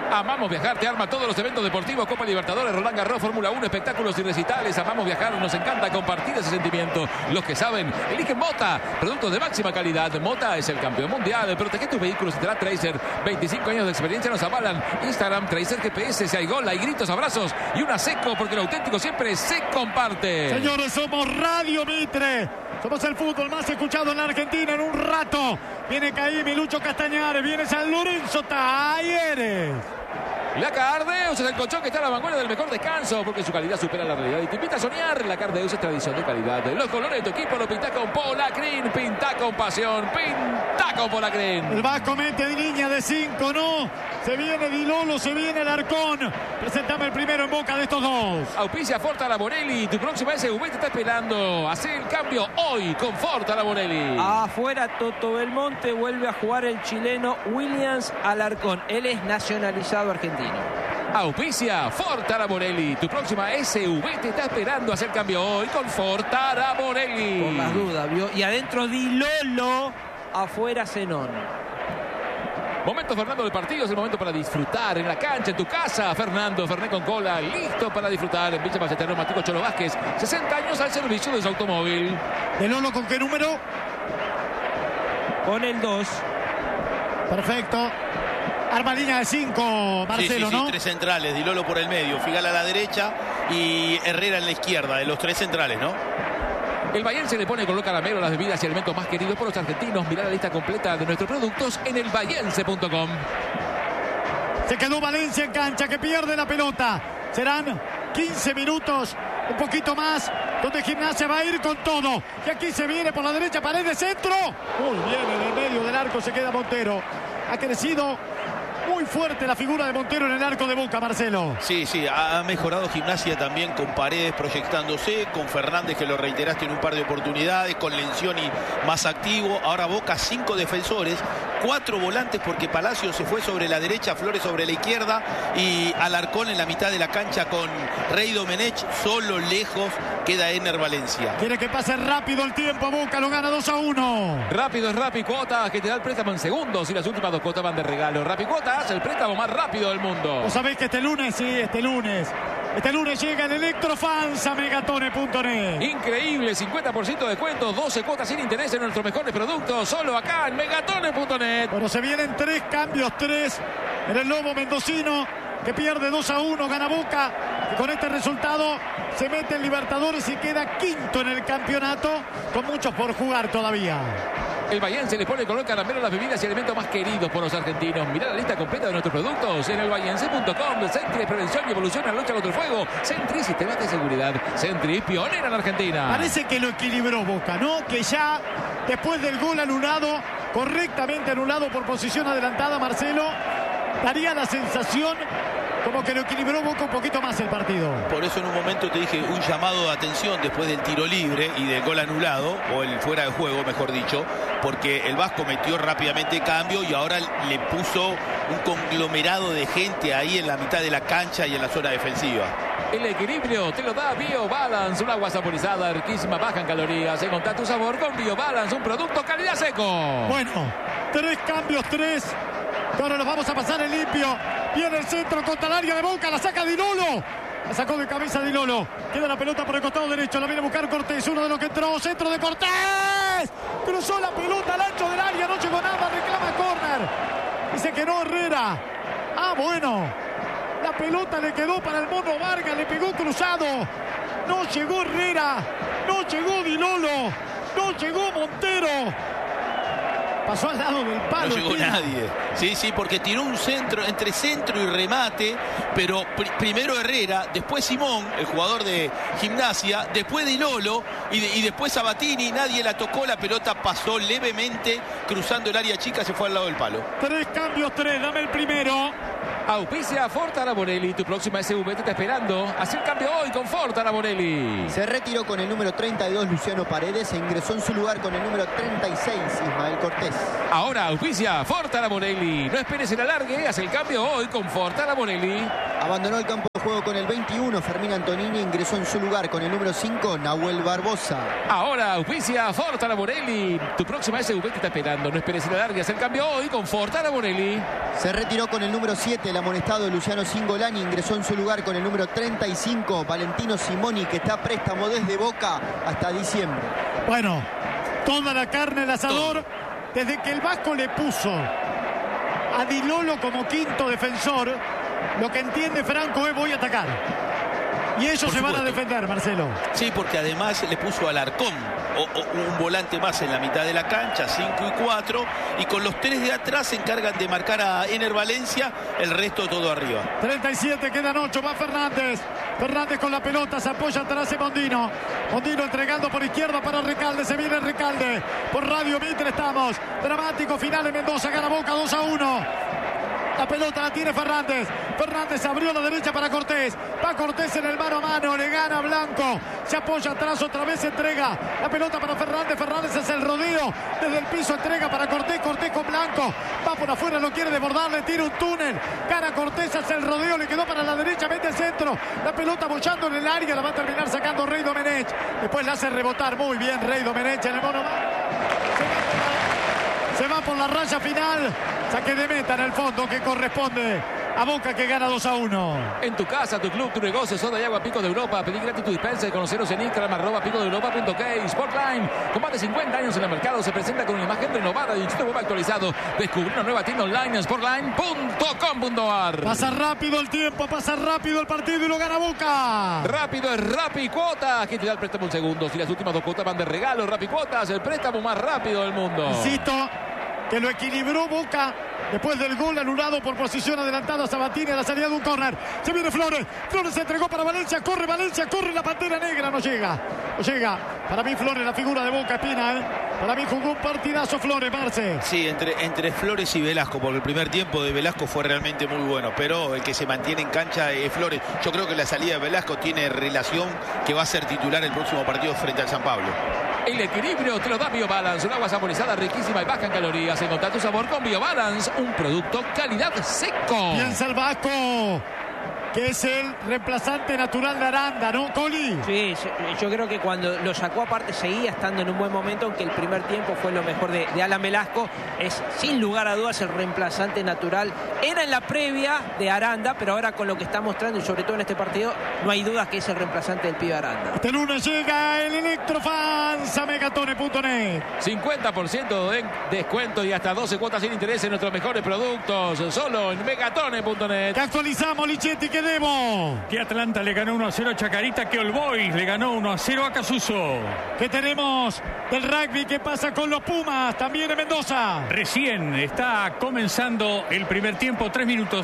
Amamos Viajar te arma todos los eventos deportivos, Copa Libertadores, Roland Garros, Fórmula uno, espectáculos y recitales. Amamos Viajar, nos encanta compartir ese sentimiento. Los que saben, eligen Mota, productos de máxima calidad. Mota es el campeón mundial. Protege tus vehículos y te da Tracer. veinticinco años de experiencia nos avalan. Instagram, Tracer G P S, si hay gol, hay gritos, abrazos y una seco, porque lo auténtico siempre se comparte. Señores, somos Radio Mitre. Somos el fútbol más escuchado en la Argentina en un rato. Viene Caimi, Lucho Castañares, viene San Lorenzo Talleres. La Cardeus es el colchón que está a la vanguardia del mejor descanso, porque su calidad supera la realidad y te invita a soñar. La Cardeus es tradición de calidad. Los colores de tu equipo lo pinta con Polacrin. Pinta con pasión. Pinta con Polacrin. El Vasco mete de línea de cinco, ¿no? Se viene Di Lolo, se viene el Arcón. Presentame el primero en boca de estos dos. Auspicia Forta Laborelli. Tu próxima S U V te está esperando. Hacé el cambio hoy con Forta Laborelli. Afuera Toto Belmonte, vuelve a jugar el chileno Williams Alarcón. Él es nacionalizado argentino. Auspicia Forta Laborelli. Tu próxima S U V te está esperando. Hacer cambio hoy con Forta Laborelli. Por las dudas, ¿vio? Y adentro Di Lolo, afuera Zenón. Momento Fernando del partido, es el momento para disfrutar en la cancha, en tu casa. Fernando, Fernet con cola, listo para disfrutar en Villa Ballester, Matico Cholo Vázquez, sesenta años al servicio de su automóvil. ¿De Lolo con qué número? Con el dos. Perfecto. Arma línea de cinco, Marcelo, sí, sí, ¿no? Sí, tres centrales, Di Lolo por el medio, Figal a la derecha y Herrera en la izquierda, de los tres centrales, ¿no? El Bahiense le pone color caramelo a las bebidas y alimentos más queridos por los argentinos. Mirá la lista completa de nuestros productos en el bahiense punto com. Se quedó Valencia en cancha, que pierde la pelota. Serán quince minutos, un poquito más, donde Gimnasia va a ir con todo. Y aquí se viene por la derecha, pared de centro. Muy bien, en el medio del arco se queda Montero. Ha crecido muy fuerte la figura de Montero en el arco de Boca, Marcelo. Sí, sí, ha mejorado Gimnasia también con Paredes proyectándose, con Fernández, que lo reiteraste en un par de oportunidades, con Lencioni más activo. Ahora Boca cinco defensores, cuatro volantes porque Palacio se fue sobre la derecha, Flores sobre la izquierda y Alarcón en la mitad de la cancha con Rey Domenech solo, lejos queda Ener Valencia. Quiere que pase rápido el tiempo, Boca lo gana dos a uno. Rápido es Rappi Cuotas, que te da el préstamo en segundos y las últimas dos cuotas van de regalo. Rappi Cuotas, el préstamo más rápido del mundo. ¿Vos sabés que este lunes, sí, este lunes, este lunes llega el Electrofans a megatone punto net? Increíble, cincuenta por ciento de descuento, doce cuotas sin interés en nuestros mejores productos, solo acá en megatone punto net. Bueno, se vienen tres cambios, tres en el Lobo Mendocino, que pierde dos a uno, gana Boca, y con este resultado se mete en Libertadores y queda quinto en el campeonato, con muchos por jugar todavía. El Bahiense le pone color caramelo a las bebidas y alimentos más queridos por los argentinos. Mirá la lista completa de nuestros productos en el bahiense punto com. Sentry, prevención y evolución en la lucha contra el fuego. Sentry, sistemas de seguridad. Sentry, pionera en la Argentina. Parece que lo equilibró Boca, ¿no? Que ya después del gol anulado, correctamente anulado por posición adelantada, Marcelo, daría la sensación como que lo equilibró Boca un poquito más el partido. Por eso en un momento te dije un llamado de atención después del tiro libre y del gol anulado, o el fuera de juego, mejor dicho, porque el Vasco metió rápidamente cambio y ahora le puso un conglomerado de gente ahí en la mitad de la cancha y en la zona defensiva. El equilibrio te lo da BioBalance, un agua saborizada, riquísima, baja en calorías. Encontrá tu sabor con BioBalance, un producto calidad seco. Bueno, tres cambios, tres. Ahora los vamos a pasar en limpio. Viene el centro contra el área de Boca, la saca Di Lolo. La sacó de cabeza Di Lolo. Queda la pelota por el costado derecho, la viene a buscar Cortés, uno de los que entró, centro de Cortés. Cruzó la pelota al ancho del área, no llegó nada, reclama córner. Dice que no Herrera. Ah, bueno. La pelota le quedó para el Mono Vargas, le pegó cruzado. No llegó Herrera, no llegó Di Lolo, no llegó Montero. Pasó al lado del palo. No llegó nadie. Sí, sí, porque tiró un centro, entre centro y remate, pero pr primero Herrera, después Simón, el jugador de Gimnasia, después Di Lolo y, de, y después Sabatini. Nadie la tocó, la pelota pasó levemente, cruzando el área chica, se fue al lado del palo. Tres cambios, tres, dame el primero. Auspicia Forta Laborelli, tu próxima S U V te está esperando. Haz el cambio hoy con Forta Laborelli. Se retiró con el número treinta y dos Luciano Paredes e ingresó en su lugar con el número treinta y seis Ismael Cortés. Ahora auspicia Forta Laborelli. No esperes el alargue, haz el cambio hoy con Forta Laborelli. Abandonó el campo de juego juego con el veintiuno, Fermín Antonini, ingresó en su lugar con el número cinco, Nahuel Barbosa. Ahora auspicia Fortana Morelli. Tu próxima S U V te está esperando. No esperes y la largues. El cambio hoy con Fortana Morelli. Se retiró con el número siete, el amonestado Luciano Cingolani. Ingresó en su lugar con el número treinta y cinco, Valentino Simoni, que está a préstamo desde Boca hasta diciembre. Bueno, toda la carne al asador. Desde que el Vasco le puso a Di Lolo como quinto defensor, lo que entiende Franco es voy a atacar. Y ellos Por se supuesto. van a defender, Marcelo. Sí, porque además le puso al Arcón o, o un volante más en la mitad de la cancha, cinco y cuatro, y con los tres de atrás se encargan de marcar a Ener Valencia, el resto todo arriba. treinta y siete, quedan ocho, va Fernández. Fernández con la pelota, se apoya atrás de Mondino. Mondino entregando por izquierda para Recalde, se viene Recalde. Por Radio Mitre estamos. Dramático final en Mendoza, gana Boca dos a uno. La pelota la tiene Fernández. Fernández abrió a la derecha para Cortés. Va Cortés en el mano a mano. Le gana Blanco. Se apoya atrás. Otra vez entrega la pelota para Fernández. Fernández hace el rodeo. Desde el piso entrega para Cortés. Cortés con Blanco. Va por afuera. Lo quiere desbordar. Le tira un túnel. Gana Cortés. Hace el rodeo. Le quedó para la derecha. Mete el centro. La pelota bollando en el área. La va a terminar sacando Rey Domenech. Después la hace rebotar muy bien Rey Domenech en el mono. Se va por la raya final. Saque de meta en el fondo que corresponde a Boca, que gana dos a uno. En tu casa, tu club, tu negocio, soda y agua Pico de Europa. Pedí gratis tu dispensa y conoceros en Instagram, arroba pico de europa punto k. Sportline, con más de cincuenta años en el mercado, se presenta con una imagen renovada y un sitio web actualizado. Descubrí una nueva tienda online en sportline punto com punto a r. Pasa rápido el tiempo, pasa rápido el partido y lo gana Boca. Rápido es Rappi Cuotas. ¿Quién te da el préstamo en segundos? Y las últimas dos cuotas van de regalo. Rappi Cuotas, el préstamo más rápido del mundo. Insisto que lo equilibró Boca después del gol anulado por posición adelantada. Sabatini a la salida de un córner. Se viene Flores. Flores se entregó para Valencia. Corre Valencia, corre la Pantera Negra. No llega. No llega. Para mí Flores, la figura de Boca, Espina, ¿eh? Para mí jugó un partidazo Flores, Marce. Sí, entre, entre Flores y Velasco, porque el primer tiempo de Velasco fue realmente muy bueno, pero el que se mantiene en cancha es Flores. Yo creo que la salida de Velasco tiene relación que va a ser titular el próximo partido frente al San Pablo. El equilibrio te lo da BioBalance, un agua saborizada riquísima y baja en calorías. Encontrá tu sabor con BioBalance, un producto calidad seco. Piensa el Vasco, que es el reemplazante natural de Aranda, ¿no, Coli? Sí, yo creo que cuando lo sacó aparte seguía estando en un buen momento, aunque el primer tiempo fue lo mejor de, de Alan Velasco. Es sin lugar a dudas el reemplazante natural. Era en la previa de Aranda, pero ahora con lo que está mostrando y sobre todo en este partido, no hay dudas que es el reemplazante del pibe Aranda. Este lunes llega el Electrofans a megatone punto net. cincuenta por ciento de descuento y hasta doce cuotas sin interés en nuestros mejores productos. Solo en megatone punto net. Que actualizamos, Lichetti, que debo. Que Atlanta le ganó uno a cero a Chacarita, que All Boys le ganó uno a cero a Casuso. Que tenemos del rugby, que pasa con los Pumas, también en Mendoza. Recién está comenzando el primer tiempo, tres minutos.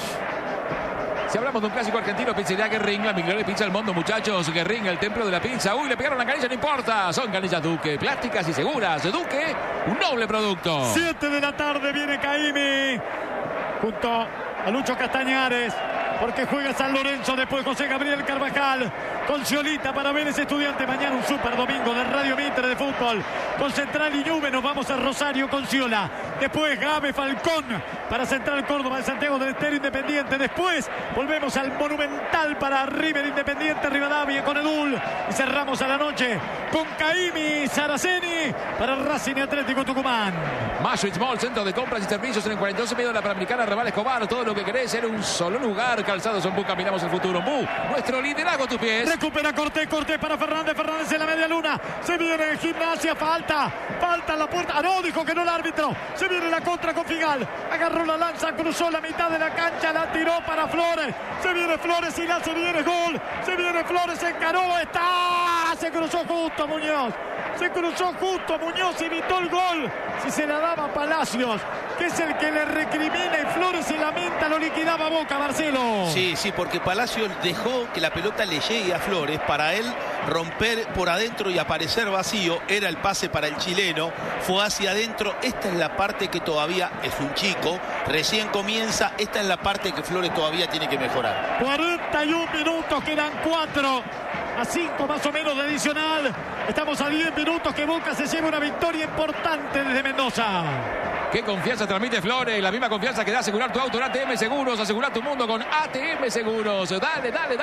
Si hablamos de un clásico argentino, pizzería Guerrín, la mejor pizza del mundo, muchachos. Guerrín, el templo de la pizza. Uy, le pegaron la canilla, no importa. Son canillas Duque, plásticas y seguras. Duque, un noble producto. Siete de la tarde viene Caimi junto a Lucho Castañares, porque juega San Lorenzo, después José Gabriel Carvajal con Ciolita para Vélez Estudiante. Mañana un super domingo de Radio Mitre de fútbol con Central y Ñuble. Nos vamos a Rosario con Ciola, después Gabe Falcón para Central Córdoba de Santiago del Estero Independiente. Después volvemos al Monumental para River Independiente Rivadavia con Edul, y cerramos a la noche con Caimi Saraceni para Racing y Atlético Tucumán. Mashuitz Mall, centro de compras y servicios en el cuarenta y dos y medio de la Panamericana, Raval Escobar. Todo lo que querés en un solo lugar. Calzados en Bu, caminamos el futuro. Bu, nuestro liderazgo a tus pies. Recupera Cortés, Cortés para Fernández, Fernández en la media luna. Se viene en Gimnasia, falta, falta en la puerta. Ah, no, dijo que no el árbitro. Se viene la contra con Figal. Agarró la lanza, cruzó la mitad de la cancha, la tiró para Flores. Se viene Flores y la se viene gol. Se viene Flores, se encaró, está. Se cruzó justo Muñoz. Se cruzó justo Muñoz, evitó el gol. Si se la daba Palacios, que es el que le recrimina, y Flores se lamenta, lo liquidaba Boca, Marcelo. Sí, sí, porque Palacios dejó que la pelota le llegue a Flores para él romper por adentro y aparecer vacío. Era el pase para el chileno, fue hacia adentro. Esta es la parte que todavía es un chico, recién comienza. Esta es la parte que Flores todavía tiene que mejorar. cuarenta y un minutos, quedan cuatro a cinco más o menos de adicional. Estamos a diez minutos que Boca se lleva una victoria importante desde Mendoza. Qué confianza transmite Flores, la misma confianza que da asegurar tu auto en A T M Seguros. Asegurar tu mundo con A T M Seguros. Dale, dale, dale.